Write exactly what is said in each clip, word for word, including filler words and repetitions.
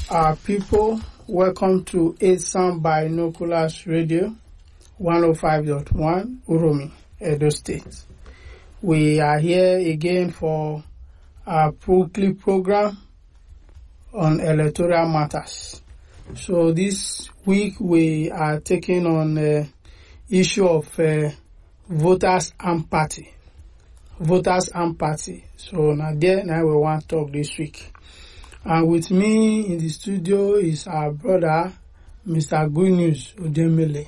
Our people, welcome to eight Sound Binoculars Radio, one oh five point one, Uromi, Edo State. We are here again for our weekly program on electoral matters. So this week we are taking on the issue of uh, voters and party. Voters and party. So now there, now we want to talk this week. And with me in the studio is our brother, Mister Good News Odemele.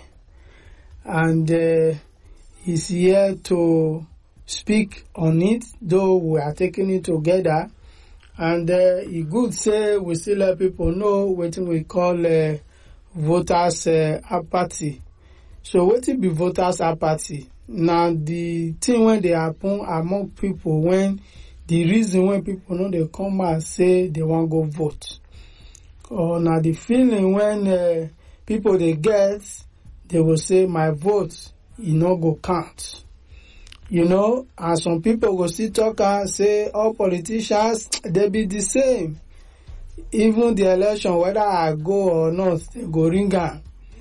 And uh, he's here to speak on it, though we are taking it together. And uh, he good say we still let people know what we call uh, voters uh, apathy. So what it be voters apathy? Now the thing when they happen among people when the reason when people know they come and say they want go vote. Or now the feeling when uh, people they get, they will say my vote, you know, go count. You know, and some people will still talk and say all politicians, they be the same. Even the election, whether I go or not, they go ring on.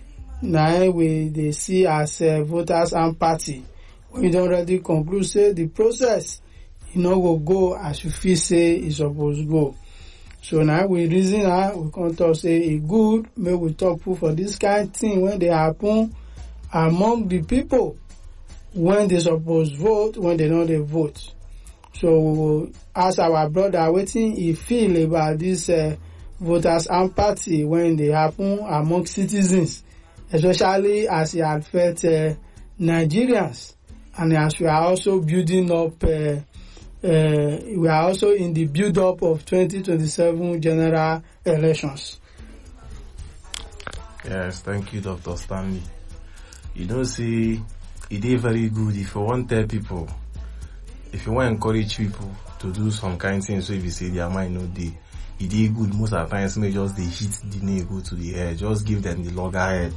Now we they see as uh, voters and party. We don't already conclude, say the process, you know, will go as you feel say it's supposed to go. So now we reason now, we can talk say it good, maybe we talk for this kind of thing when they happen among the people. When they suppose vote, when they know they vote. So we will ask our brother what he feel about this uh, voters and party when they happen among citizens, especially as it affect uh, Nigerians, and as we are also building up, uh, uh, we are also in the build up of twenty twenty-seven general elections. Yes, thank you, Doctor Stanley. You know, see. It is very good if you want to tell people, if you want to encourage people to do some kind of things, so if you say their mind no day, it is good most of the times, may just they hit the nail go to the head, just give them the loggerhead.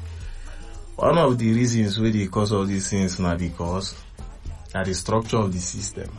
One of the reasons why they cause all these things now because at the structure of the system.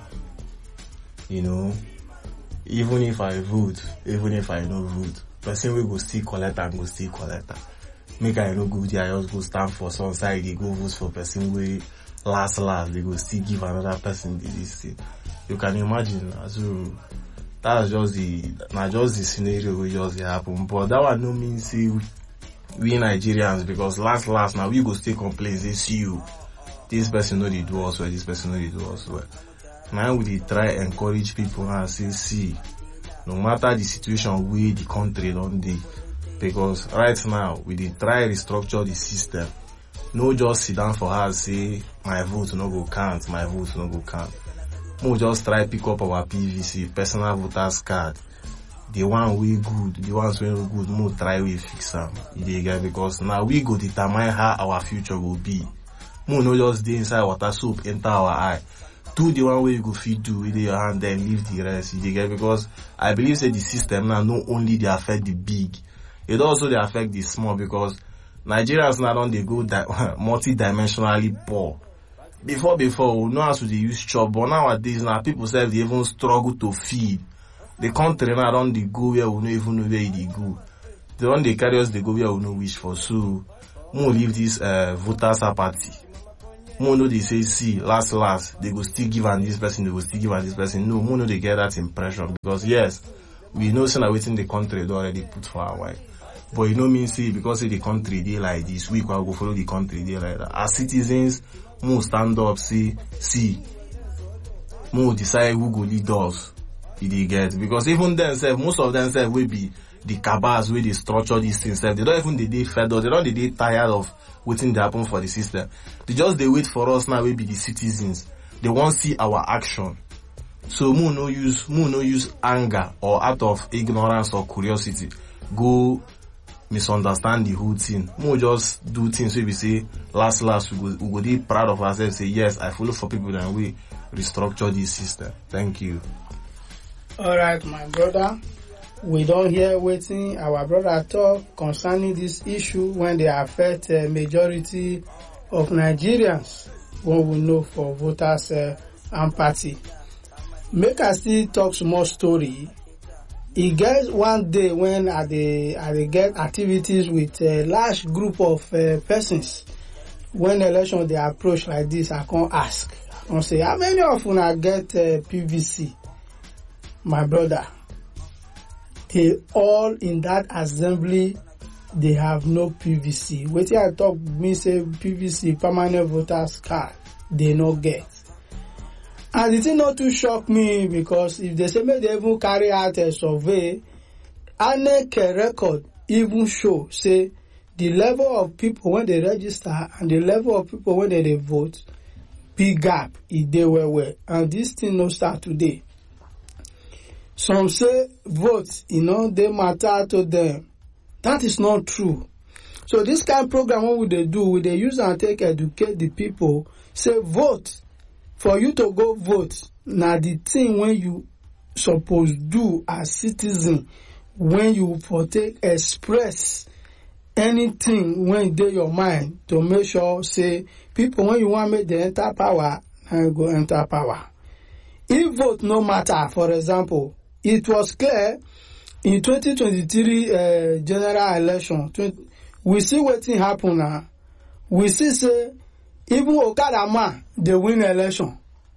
You know, even if I vote, even if I no vote, person will go still collect and go still collect. Make I no go there, I just go stand for some side, they go vote for person way last last, they go still give another person the this thing. You can imagine, so that's just the, not just the scenario where just happen. But that one no mean see we, we Nigerians, because last last now we go stay complain, they see you, this person know they do us well, this person know they do us well. Now we dey try encourage people and say, see, no matter the situation we the country don't dey. Because right now, we dey try restructure the system. No just sit down for her say, my vote no go count, my vote no go count. No just try pick up our P V C, personal voters card. The one we good, the ones we no good, no try we fix them. Because now we go determine how our future will be. No no just dey inside water soap, enter our eye. Do the one way you go feed do with your hand, then leave the rest. Because I believe say the system now not only they affect the big, it also they affect the small, because Nigerians now don't they go di- multi-dimensionally poor. Before, before, we know how to they use chop, but nowadays now people say they even struggle to feed. The country now don't they go where we don't even know where they go. They don't they carry us, they go where we know wish for. So, we will leave this uh, voters apathy. We know they say, see, last, last, they go still give on this person, they go still give on this person. No, we know they get that impression, because yes, we know saying waiting the country they already put for a while. But you know mean say because say the country they like this, we can go follow the country they like that. As citizens, we stand up, say, see, we decide who go lead us. They get, because even themselves, most of themselves will be the cabals where they structure these things. They don't even they they fed up, they don't they, they tired of waiting to happen for the system. They just they wait for us now. We be the citizens. They won't see our action. So we no use, we no use anger or out of ignorance or curiosity go misunderstand the whole thing. We just do things where we say, last, last, we go, we go be proud of ourselves, say, yes, I follow for people and we restructure this system. Thank you. Alright, my brother. We don't hear waiting our brother talk concerning this issue when they affect a majority of Nigerians, what we know for voters uh, and party. Make us still talk some more story e get one day when I dey I dey get activities with a large group of uh, persons. When election dey approach like this, I come ask, I come say, how many of una get uh, P V C? My brother, they all in that assembly, they have no P V C. Wetin I talk me say P V C, permanent voters card, they no get. And the thing not too shock me, because if they say make they even carry out a survey, I N E C record even show say the level of people when they register and the level of people when they, they vote, big gap, it dey well well. And this thing no start today. Some say votes, you know, they matter to them. That is not true. So this kind of program, what would they do? Will they use and take educate the people? Say vote. For you to go vote, now the thing when you suppose do as citizen, when you for take express anything when dey your mind to make sure say people when you want make them enter power, and go enter power. If vote no matter, for example, it was clear in twenty twenty-three uh, general election, twenty, we see wetin happen now. We see say even Okada man, they win election.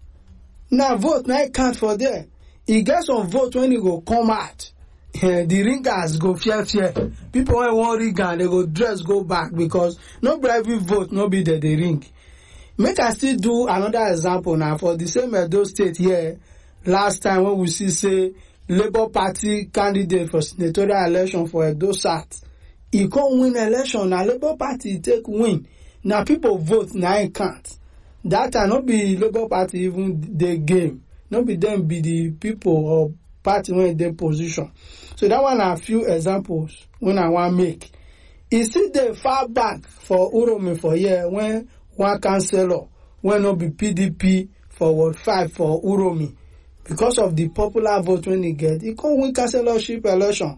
Now vote, now it count for there. He get some vote when he go come out. Uh, the ringers go fear fear. People when want ring and they go dress go back because not every vote no be there they ring. Make I still do another example now for the same Edo State here. Last time when we see say Labour Party candidate for senatorial election for Edo South, he can't win election. Now Labour Party take win. Now people vote, now it can't. That time not be Labour Party even the game. Not be them be the people or party when they position. So that one are a few examples when I want make. You see the far back for Uromi for here when one councillor when not be P D P for Ward five for Uromi. Because of the popular vote when he get, he can't win councillorship election.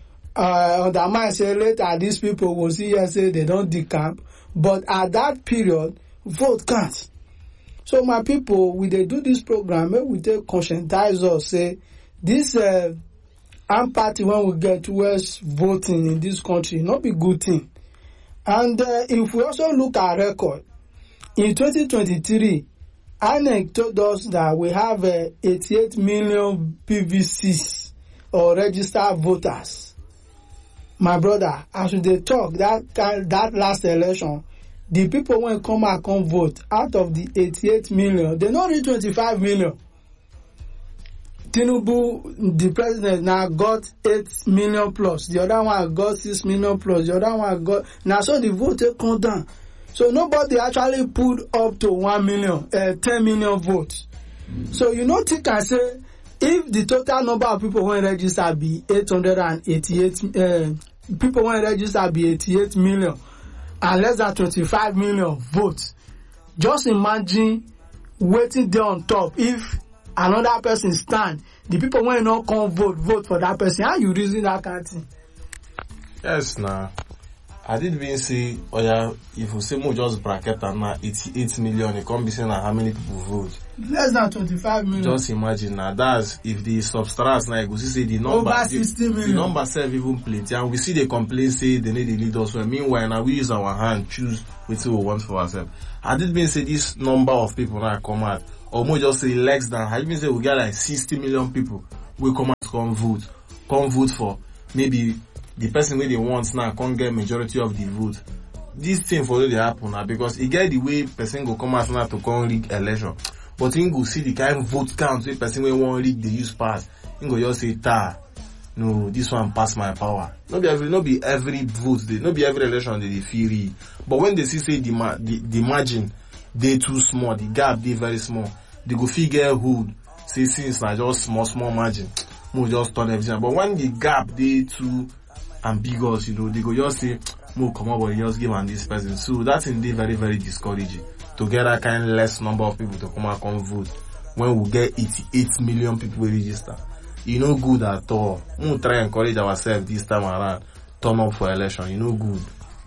Uh, on the mind say later these people will see and say they don't decamp. But at that period, vote counts. So my people, we they do this program, maybe we take conscientize us, say, this uh, armed party when we get towards voting in this country, not be good thing. And uh, if we also look at record, in twenty twenty-three, I N E C told us that we have uh, eighty-eight million P V Cs or registered voters. My brother, as they talk, that kind, that last election, the people when come and come vote, out of the eighty-eight million, they not reach twenty-five million. Tinubu, the president, now got eight million plus. The other one got six million plus. The other one got... Now, so the vote come down. So nobody actually pulled up to one million, uh, ten million votes. Mm-hmm. So you know, think and say, if the total number of people when register be eight hundred eighty-eight, uh, people when register be eighty-eight million, and less than twenty-five million votes, just imagine waiting there on top. If another person stand, the people when not come vote, vote for that person. How you reason that kind of thing? Yes, nah. I did mean say, oh yeah, if we say more just bracket and now eighty-eight million, it can't be saying how many people vote. Less than twenty-five million. Just imagine now. That's if the substract now, we see the number. Over sixty million. The number self even plenty, and we see they complain say they need the leaders. So meanwhile, now we use our hand, choose which we want for ourselves. I did mean say this number of people now come out, or more just say less than. I even say we get like sixty million people will come out come vote, come vote for maybe. The person where they want now can't get majority of the vote. This thing for they happen now because it get the way person go come out now to come rig election. But he go see the kind of vote count where person where want rig the use pass. He go just say ta, no, this one pass my power. Not be every, not be every vote, they, not be every election they, they feel real. But when they see say the, the, the margin they too small, the gap they very small, they go figure who say since na just small small margin, we just turn everything. But when the gap they too ambiguous, you know, they go just say, "Mo come up, but just give on this person." So that's indeed very, very discouraging to get that kind of less number of people to come and come vote when we get eighty-eight million people register. You know, good at all. We try and encourage ourselves this time around. Turn up for election. You know, good.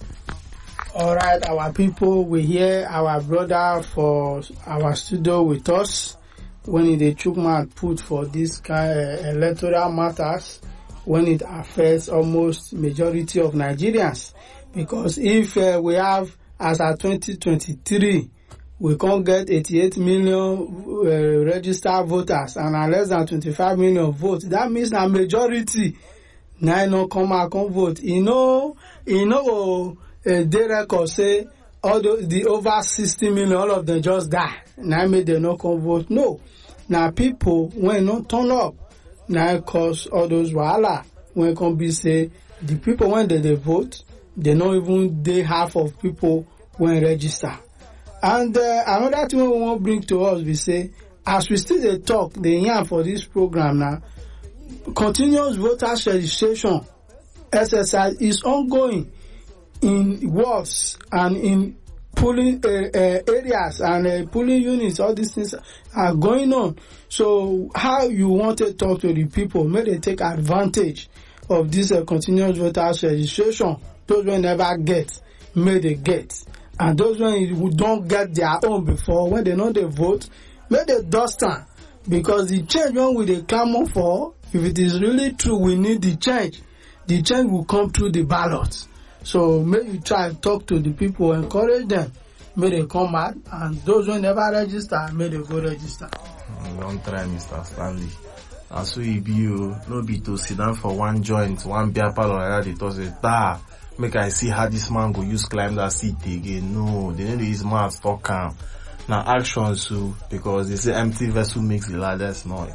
All right, our people, we hear our brother for our studio with us when the Chukman put for this kind of electoral matters. when it affects almost majority of Nigerians. Because if uh, we have, as at twenty twenty-three, we can't get eighty-eight million uh, registered voters and are less than twenty-five million votes, that means the majority now no come out come vote. You know, you know, uh, they record say all the, the over sixty million, all of them just die. Now make they not come vote. No. Now people when not turn up, now cause all those wahala. When come be say the people when they, they vote, they not even they half of people when register. And uh, another thing we want to bring to us, we say, as we still dey talk, the yarn for this program now, continuous voters registration exercise is ongoing in wards and in polling uh, uh, areas and uh, polling units. All these things are going on. So how you want to talk to the people, may they take advantage of this uh, continuous voters registration. Those who never get, may they get. And those who don't get their own before, when they know they vote, may they dust am. Because the change when we dey clamor for, if it is really true, we need the change. The change will come through the ballot. So may you try and talk to the people, encourage them. May they come out, and those who never register, may they go register. Don't try, Mister Stanley. And so you be you, no be to sit down for one joint, one beer parlor like that, they talk say, bah, make I see how this man go use climb that seat again. No, they need to use mouth talk calm. Now action so, because they say empty vessel makes the loudest noise.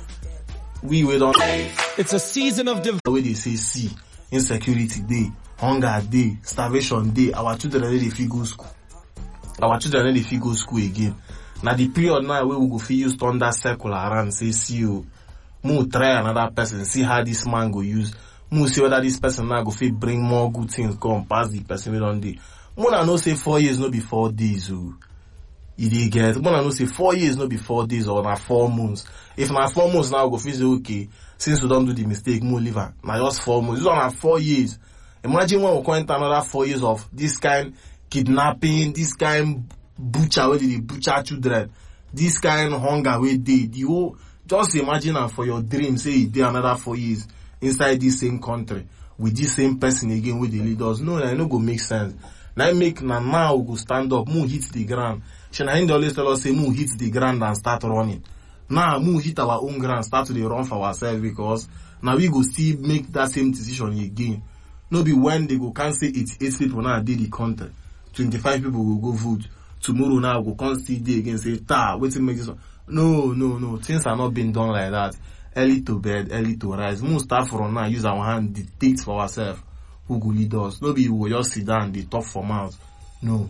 We we don't. It's a season of div- the way they say see, insecurity day, hunger day, starvation day. Our children already fit go school. Our children already fit go school again. Now the period now where we go fit use thunder circle around say see you. Mo try another person, see how this man go use. Mo see whether this person now go fit bring more good things come past the person we don't do. Mo na know say four years no be four days. Oh. You dey get. Mo na know say four years no be four days or na four months. If na four months now go fit say okay, since we don't do the mistake, mo leave am. Na just four months. This one na four years. Imagine when we come enter another four years of this kind kidnapping, this kind butcher where they butcher children, this kind hunger where they the whole. Just imagine am for your dream. Say it dey another four years inside this same country with this same person again with the leaders. No, na no go make sense. Now make na now we go stand up, move hit the ground. Shana always tell us say move hit the ground and start running. Now move hit our own ground, start to dey run for ourselves because now we go still make that same decision again. No be when they go can't say eighty-eight people now dey the country, twenty-five people will go vote. Tomorrow now go can't see day again say ta wetin make this one. No, no, no. Things are not being done like that. Early to bed, early to rise. Most start from now, use our hand, dictate for ourselves who go lead us. Nobody will just sit down, they talk for mouth. No.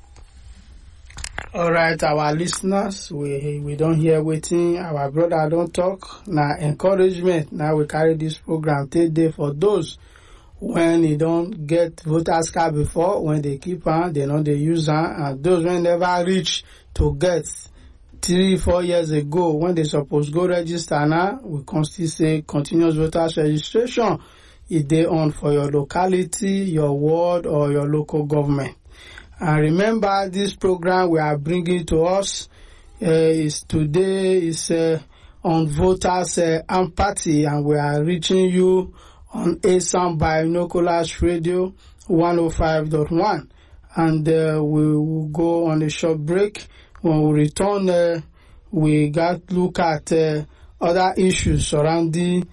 All right, our listeners, we we don't hear waiting. Our brother don't talk. Now encouragement. Now we carry this program take day for those when they don't get voters card before, when they keep on, they know they use on, and those when never reach to get three, four years ago when they supposed go register now, we can still say continuous voters registration if they on for your locality, your ward, or your local government. And remember, this program we are bringing to us uh, is today is uh, on voters uh, empathy, and we are reaching you on A S A M Binoculars Radio one oh five point one, and uh, we will go on a short break. When we return, uh, we got look at uh, other issues surrounding